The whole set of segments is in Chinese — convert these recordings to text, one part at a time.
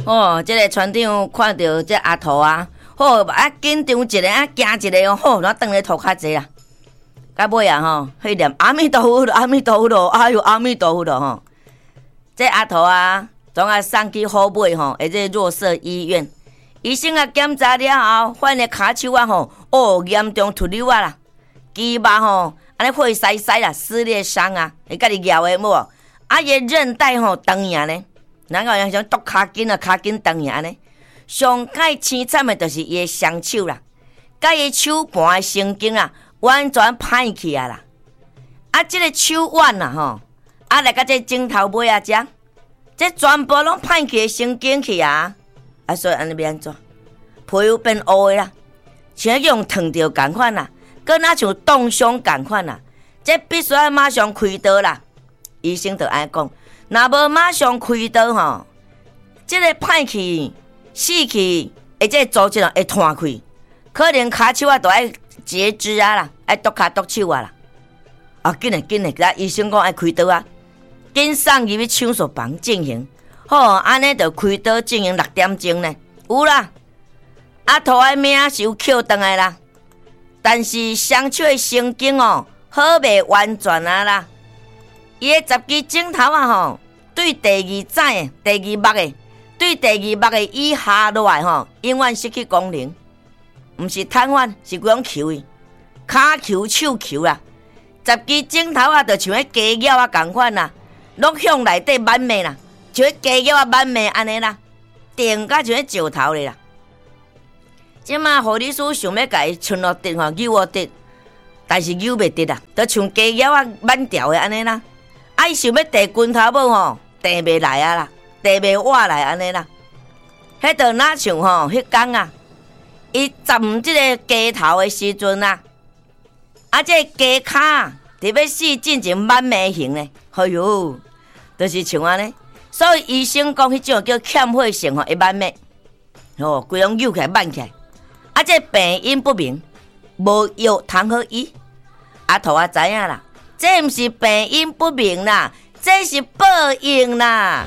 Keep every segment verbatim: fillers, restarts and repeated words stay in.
哦，这个船长看到这阿头啊，好啊紧张一个啊惊一个哦，好，咱转来涂骹济啦。到尾啊吼，去念阿弥陀佛，阿弥陀佛，哎呦阿弥陀佛咯吼。这阿头啊，总啊送去好尾吼，或者弱势医院。医生啊检查了后，发现骹手啊吼，哦严重脱臼啊啦，肌肉吼安尼血塞塞啦，撕裂伤啊，会甲你咬的无？啊伊韧带吼断呀呢，人讲像剁骹筋啊，骹筋断呀呢。上界凄惨的就是伊的双手啦，甲伊手盘的神经啊。完全歹去啊啦！啊，即、這個手腕啊吼，啊来甲这鏡頭尾啊只，這全部攏歹去的神經去啊！啊，所以安尼要安怎？皮膚變烏的啦，像用燙着共款啦，佮若像凍傷共款啦，這必須要馬上開刀啦。醫生就安尼講，若無馬上開刀吼，即、這個歹去、死去，或者組織會斷開，可能骹手啊都愛。截肢啊啦，愛剁骹剁手啊啦，啊緊嘞緊嘞，咱醫生講愛開刀啊，緊送入去手術房進行，好，安尼就開刀進行六點鐘呢，有啦，阿頭的命是有扣斷的啦，但是雙手的神經哦，好袂完全啊啦，伊的十支指頭啊吼，對第二指的、第二目的、對第二目的以下落來吼，永遠失去功能。毋是癱瘓，是規種球伊，骹球、手球啦，十支指頭啊，就像迄雞鳥啊共款啦，攏向內底挽滅啦，像迄雞鳥啊挽滅安尼啦，定甲像迄石頭咧啦。即馬護理師想要甲伊伸落直吼，扭落直，但是扭袂直啦，就像雞鳥啊挽掉的安尼啦。啊，伊想要摕拳頭母吼，摕袂來啊啦，摕袂活來安尼啦。迄就哪像吼，迄工啊。伊站即个雞頭的時陣啊，啊，這個雞骹特別死進前挽眉形呢，哎呦，就是像安尼。所以醫生講，迄種叫欠血性吼，會挽眉，哦，規種扭起來挽起來。啊，這個病因不明，無藥通好醫。阿頭啊知影啦，這毋是病因不明啦，這是報應啦。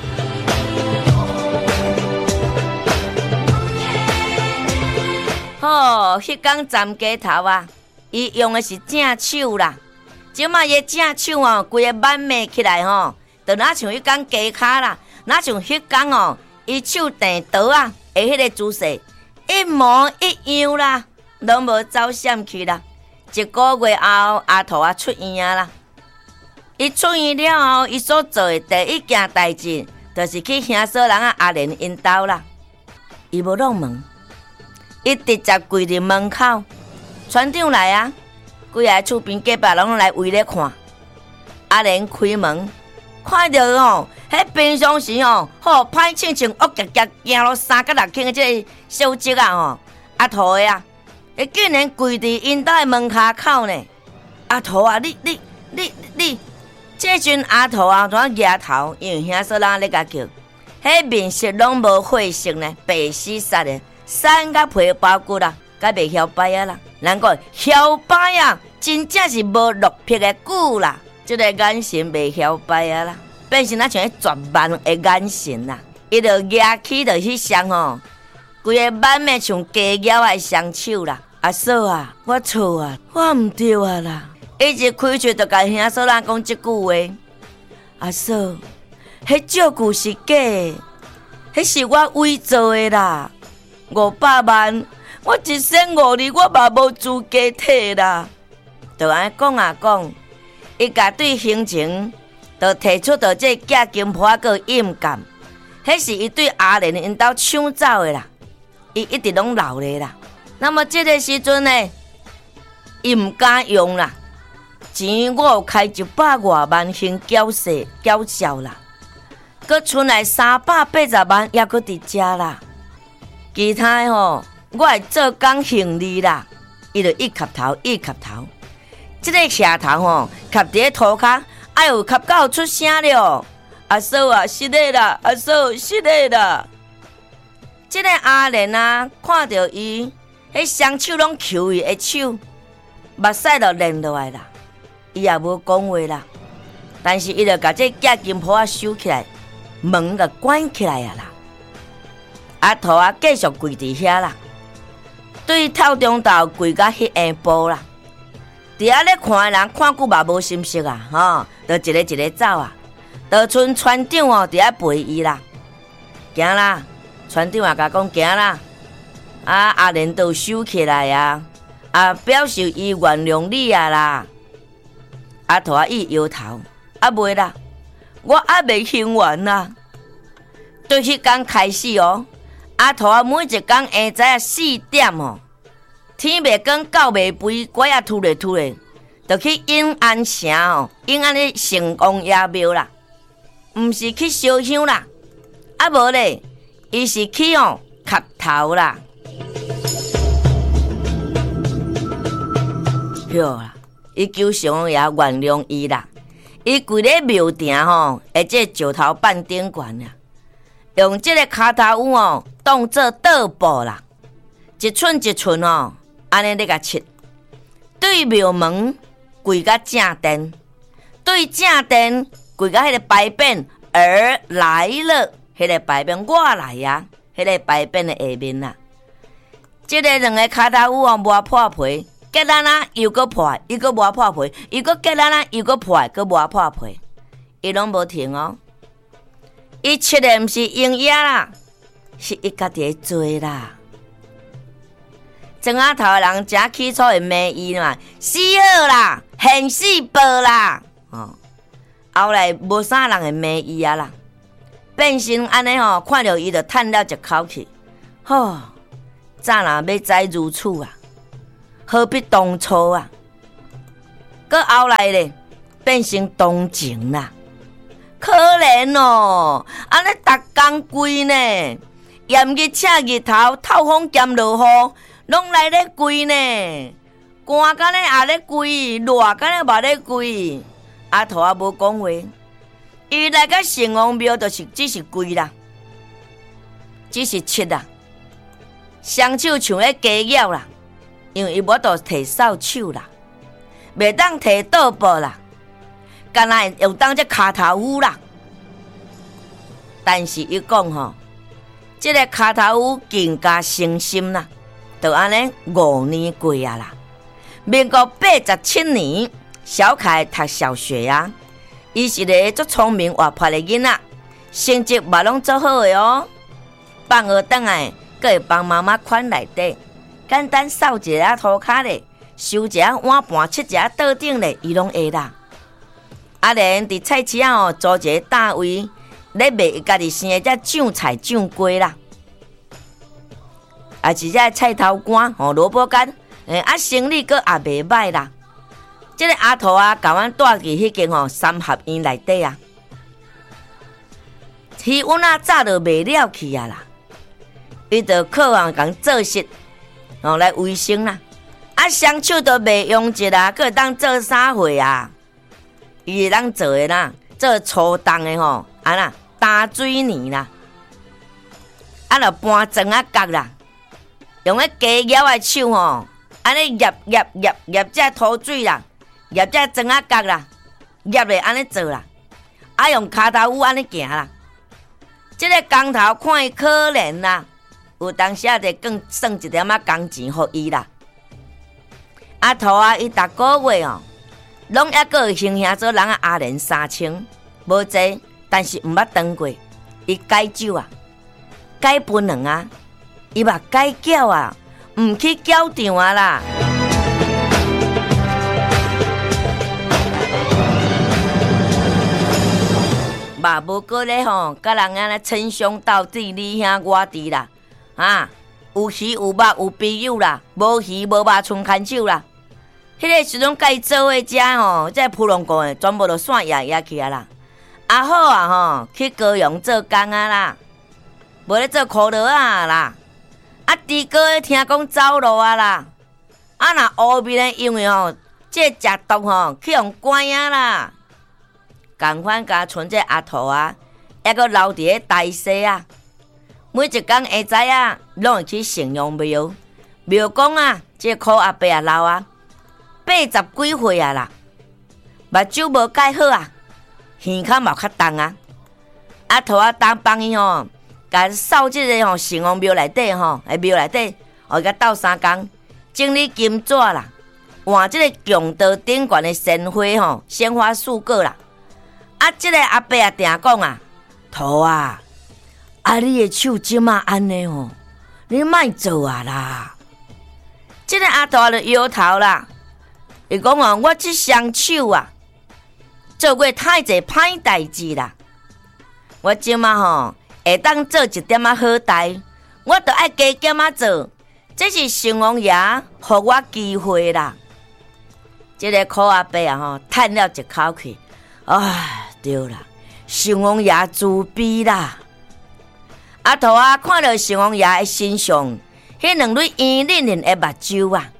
哦，迄天斬雞頭啊，伊用的是正手啦。即馬伊正手哦，規個挽眉起來吼，就哪像迄天雞骹啦，哪像迄天哦，伊手提刀啊，的迄個姿勢一模一樣啦，攏無走閃去啦。一個月後，阿頭啊出院啊啦。伊出院了後，伊所做的第一件代志，就是去兄嫂人啊阿蓮因兜啦。伊無弄門。伊直接跪伫門口，船長來啊，規個厝邊隔壁攏來圍咧看。阿蓮開門，看到吼，迄平常時吼，好歹穿穿惡夾夾行路三角六輕的這個小姐啊吼，阿頭的啊，伊竟然跪伫因兜的門骹口呢。阿頭啊，你你你你，這陣阿頭啊，怎舉頭？因為兄嫂人咧甲叫，迄面色攏無血色呢，白死煞的。瘦甲皮包骨啦，甲袂曉擺啊啦。人講曉擺啊，真正是無落魄的骨啦。即、這個眼神袂曉擺啊啦，變成那像迄絕望的眼神啦。伊就舉起就去雙吼，規個挽眉像雞鳥的雙手啦。阿嫂啊，我錯啊，我毋對啊啦。伊一開嘴就甲兄嫂人講即句話。阿嫂，迄照顧是假的，迄是我偽造的啦。五百萬，我一生五年，我嘛無資格摕啦。就安尼講啊講，伊甲對行程，就提出到這假金婆個硬幹，迄是伊對阿蓮因兜搶走的啦。伊一直攏留咧啦。那麼這個時陣呢，伊毋敢用啦，錢我有開一百外萬先繳稅繳銷啦，閣剩來三百八十萬也閣佇遮啦。其他的吼，我會做工行李啦，伊就一磕頭一磕頭，這個磕頭吼，磕佇個塗骹，哎呦，磕到出聲了。阿嫂啊，失禮啦，阿嫂失禮啦。這個阿蓮啊，看到伊，迄雙手攏揢伊的手，目屎就流落來啦。伊也無講話啦，但是伊就把這假金鋪啊收起來，門就關起來啊啦。 阿头啊继续跪伫遐啦，对透中道跪到迄下步啦。伫遐咧看的人看久嘛无心息啊，吼，就一个一个走啊。就剩船长哦伫遐陪伊啦，行啦，船长也甲讲行啦。啊，阿莲都收起来啊，啊，表示伊原谅你啊啦。阿头啊伊摇头，啊袂啦，我还未还完啦。对迄天开始哦，阿头啊每一天下早啊四点哦，天未光狗未肥，鬼啊突咧突咧，就去永安城哦，永安的城隍爷庙啦，毋是去烧香啦，啊无咧，伊是去哦磕头啦。哟啦，伊求城隍爷原谅伊啦，伊跪咧庙埕吼，而且石头板顶悬啦。用这个骹头舞哦，当做倒步啦，一寸一寸哦，安尼咧甲切。对庙门跪甲正殿，对正殿跪甲迄个牌匾而来了，迄个牌匾我来呀，迄个牌匾的下面啦。这个两个骹头舞哦，磨破皮，结咱啊又搁破，又搁磨破皮，又搁结咱啊又搁破，搁磨破皮，伊拢无停哦。伊切的毋是营业啦，是伊家己做啦。庄仔头的人真起初会骂伊嘛，死好啦，现死报啦。哦，后来无啥人会骂伊啊啦，变成安尼吼，看到伊就叹了一口气。吼，早若要知如此啊，何必当初啊？搁后来咧，变成同情啦。可怜哦，安尼逐工跪呢，炎日赤日头，透风兼落雨，拢来咧跪呢。寒甲咧也咧跪，热甲咧嘛咧跪。阿头也无讲话，伊来到城隍庙就是只是跪啦，只是切啦，双手像咧鸡咬啦，因为伊无度摕扫帚啦，袂当摕倒步啦。敢若会用当这骹头舞啦，但是伊讲吼，这个骹头舞更加诚心啦，就安尼五年过啊啦。民国八十七年，小凯读小学啊，伊是个足聪明活泼的囡仔，成绩嘛拢足好的哦。放学转来，阁会帮妈妈款内底，简单扫一下涂骹咧，收一下碗盘，切一下桌顶咧，伊拢会啦。阿莲伫菜市仔哦，租一个大位，咧卖伊家己生的只酱菜酱粿啦，啊是只菜头干哦，萝卜干，诶啊生意阁也袂歹啦。这个阿头啊，甲阮带伫迄间吼三合院内底啊，鱼温啊早就卖了去啊啦，伊就靠人共做事，哦来维生啦，啊双手都袂用一啦，阁会当做啥货啊？伊会当做的啦，做粗重的吼，啊啦打水泥啦，啊就搬砖啊角啦，用迄鸡咬的手吼，安尼醃醃醃醃只土水啦，醃只砖啊角啦，醃咧安尼做啦，啊用骹头舞安尼行啦。这个工头看伊可怜啦，有当时啊就更算一点仔工钱互伊啦。阿头啊，伊逐个月哦。拢还阁有形象做人啊阿莲三千，无济，但是毋捌当过。伊解酒啊，解槟榔啊，伊嘛解饺啊，毋去饺场啊啦。嘛无过咧吼，甲人安尼称兄道弟，你兄我弟啦，啊，有鱼有肉有朋友啦，无鱼无肉剩牵手啦。迄个时阵，甲伊做伙食吼，这普龙宫诶，全部都散野野去啊啦。啊好啊吼，去高雄做工啊啦，无咧做苦劳啊啦。啊，猪哥听讲走路啊啦。啊，若后面咧，因为吼，这食毒吼，去用关啊啦。共款甲剩这阿头啊，还阁留伫咧台西啊。每一工下早啊，拢会去城隍庙，庙公啊，这苦阿伯啊老啊。八十几岁啊啦，目睭无解好啊，耳孔嘛较重啊。阿头啊，当帮伊吼， 甲扫即个吼城隍庙内底吼，诶庙内底，哦甲斗三工，整理金纸啦，换即个供道顶悬的鲜花吼，鲜花素果啦。啊，即个阿伯也定讲啊，头啊，啊你的手即马安尼吼，你莫做啊啦。即个阿头就摇头啦，伊讲哦，我即双手啊，做过太侪歹代志啦。我即马吼会当做一点仔好代，我着爱加减仔做。这是城隍爷予我机会啦。即、这个苦阿伯啊吼，叹了一口气，唉，对啦，城隍爷自卑啦。阿头啊，看到城隍爷的身上迄两蕊圆润润的目睭啊，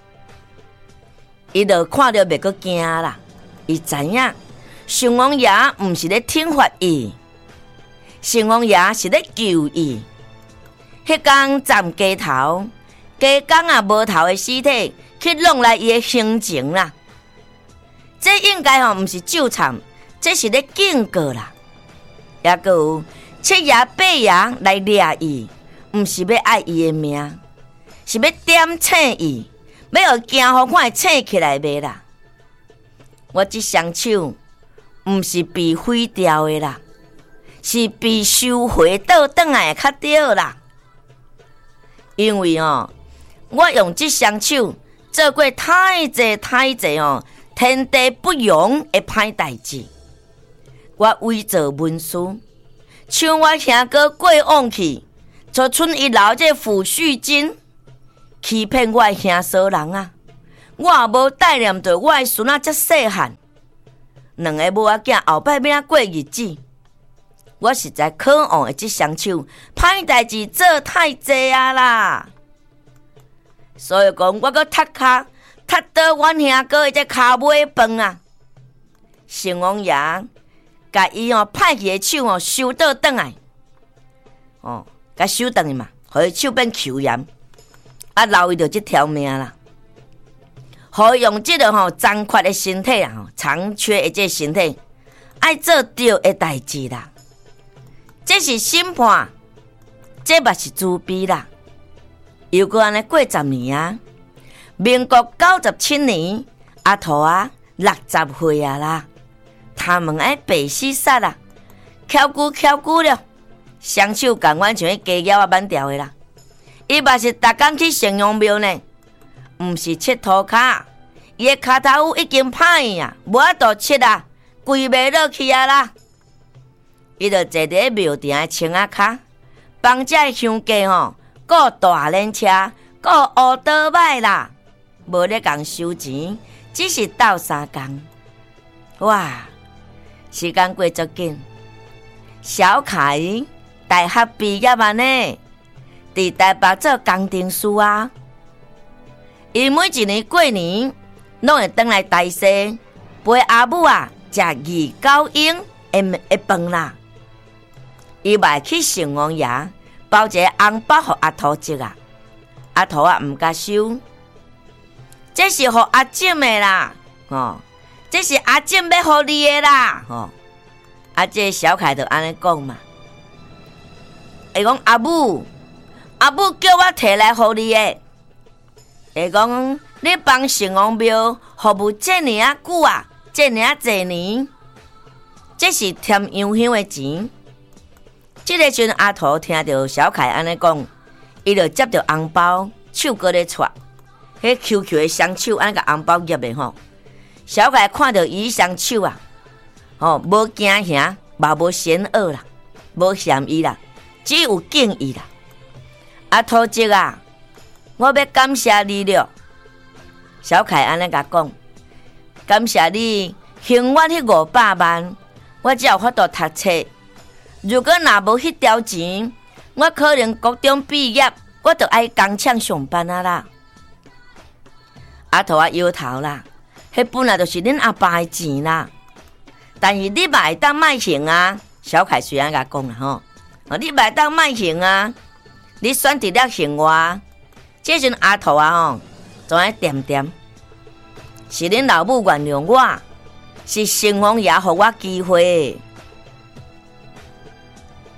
伊就看到袂阁惊啦。伊知影城隍爷毋是咧惩罚伊，城隍爷是咧救伊。迄天站街头，街工啊无头的尸体去弄来伊的行程啦。这应该吼毋是咒惨，这是咧警告啦。也阁有七爷八爷来掠伊，毋是要爱伊的命，是要点醒伊，要互惊互看会醒起来袂啦。我这双手毋是被毁掉的啦，是被收回倒转来较对啦。因为哦，我用这双手做过太侪太侪哦，天地不容的歹代志。我伪造文书，像我兄哥过往去，就剩一老这抚恤金，欺骗我的兄嫂人啊！我也无带念着我的孙仔遮细汉，两个母仔囝后摆要过日子。我实在可恶的这双手，歹代志做太济啊啦！所以讲，我搁踢骹，踢倒阮兄哥的这骹尾饭啊！城隍爷甲伊哦歹去的手哦收倒转来，哦，甲收转去嘛，互伊手变球炎，啊留伊着这条命啦。互伊用这个吼残缺的身体啊，吼残缺的这身体，爱做对的代志啦。这是审判，这嘛是自卑啦。又过安尼过十年啊，民国九十七年，阿头啊六十岁啊啦，他们爱白死煞啦，翘久翘久了，双手共阮像迄鸡爪啊挽掉的啦。伊嘛是逐工去城隍庙呢，毋是佚涂骹，伊的骹头已经歹啊，无法度佚啊，跪袂落去啊啦。伊就坐伫庙埕的青仔骹，帮这乡家吼，顾大轮车，顾乌倒摆啦，无咧共收钱，只是斗三工。哇，时间过足紧，小凯大学毕业啊呢，伫台北做工程师啊。伊每一年过年，拢会转来台西陪阿母啊食二九英的的饭啦。伊嘛去城隍爷包一个红包给阿头食啊，阿头啊毋甲收，这是给阿婶的啦，哦，这是阿婶要给你的啦，哦，啊，这小凯就安尼讲嘛，会讲阿母，阿母叫我摕来给你的，会讲你帮城隍庙服务这尔啊久啊，这尔啊侪年，这是添洋香的钱。这个时阵，阿头听到小凯安尼讲，伊就接到红包，手搁咧揣，迄 Q Q 的双手安尼甲红包夹的吼。小凯看到伊双手啊，吼无惊吓，嘛无嫌恶啦，无嫌伊啦，只有敬意啦。阿头姐啊，我要感谢你了。小凯安尼甲讲，感谢你还我迄五百万，我才有法度读册。如果若无迄条钱，我可能高中毕业，我就爱工厂上班啊啦。阿头啊摇头啦，迄本来就是恁阿爸的钱啦。但是你嘛会当卖行啊，小凯虽然甲讲啦吼，你嘛会当卖行啊，你选择了行我，这阵阿头啊吼，总爱点点，是恁老母原谅我，是城隍爷予我机会。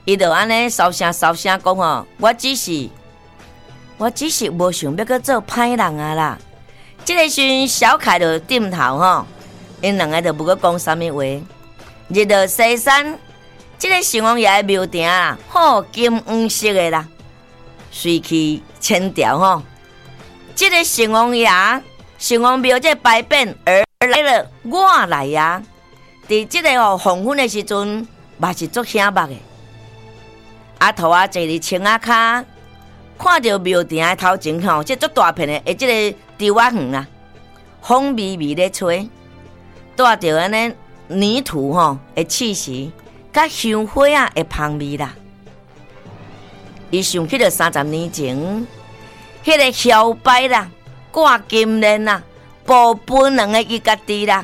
伊就安尼烧声烧声讲吼，我只是我只是无想要去做歹人啊啦。即、这个时小凯就点头吼，因两个就无去讲啥物话。日落西山，即、这个城隍爷的庙埕啊，好金黄色的啦，随去千条吼。即、这个城隍爷、城隍庙这百变而来了，我来呀！伫即个吼黄昏的时阵，嘛是足醒目的。阿头啊，坐伫青仔骹，看到庙埕的头前吼，即足大片的，诶，即个稻仔园啊，风微微咧吹，带着安尼泥土吼的气息，甲香火啊的香味啦。伊想起了三十年前，迄、那个摇摆啦、挂金链啦、保本两个伊家己啦，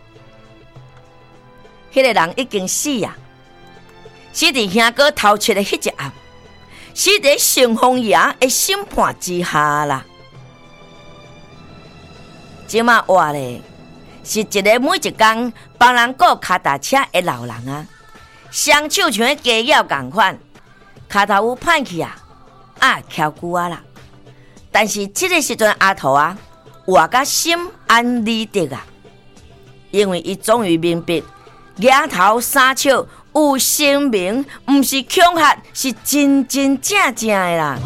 迄、那个人已经死啊，死伫兄哥头七的迄一暗，死伫城隍爷的审判之下啦。即马活咧，是一个每一工帮人过脚踏车的老人啊，双手像鸡爪共款，骹头有歹去啊，啊翘久啊啦。但是即个时阵阿头啊，活甲心安理得啊，因为伊终于明白，额头三笑有生命，毋是恐吓，是真真正正的啦。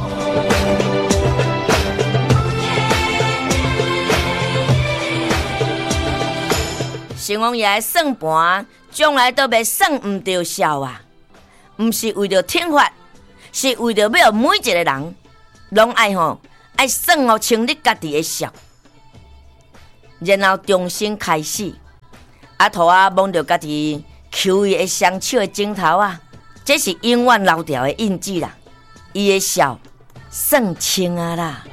城隍爷的算盘，将来都袂算毋着数啊！毋是为着惩罚，是为着要每一个人，拢爱吼爱算好清你家己的数，然后重新开始。阿头啊，望着家己抽伊的双手的指头啊，这是永远留条的印记啦。伊的笑算清啊啦。